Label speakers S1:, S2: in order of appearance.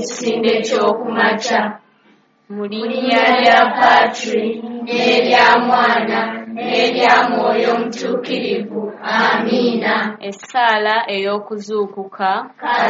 S1: ekisinde ky'okumakya. Mu linnya lya Patri n'erya Mwana n'erya Mwoyo Mutuukirivu. Amiina. Essaala ey'okuzuukuka.